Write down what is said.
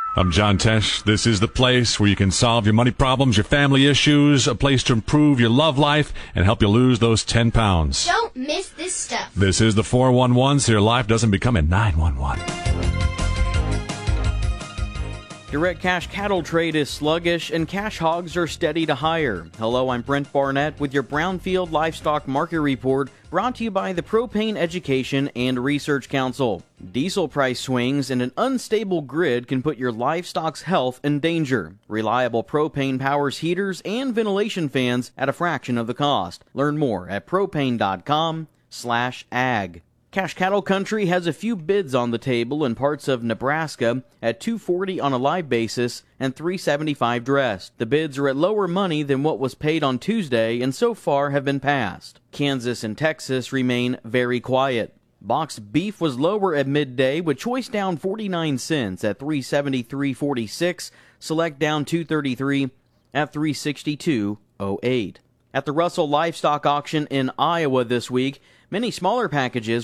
I'm John Tesh. This is the place where you can solve your money problems, your family issues, a place to improve your love life and help you lose those 10 pounds. Don't miss this stuff. This is the 411 so your life doesn't become a 911. Direct cash cattle trade is sluggish and cash hogs are steady to higher. Hello, I'm Brent Barnett with your Brownfield Livestock Market Report, brought to you by the Propane Education and Research Council. Diesel price swings and an unstable grid can put your livestock's health in danger. Reliable propane powers heaters and ventilation fans at a fraction of the cost. Learn more at propane.com/ag. Cash cattle country has a few bids on the table in parts of Nebraska at $240 on a live basis and $375 dressed. The bids are at lower money than what was paid on Tuesday and so far have been passed. Kansas and Texas remain very quiet. Boxed beef was lower at midday with choice down 49 cents at $373.46, select down $2.33 at $362.08. At the Russell Livestock Auction in Iowa this week, many smaller packages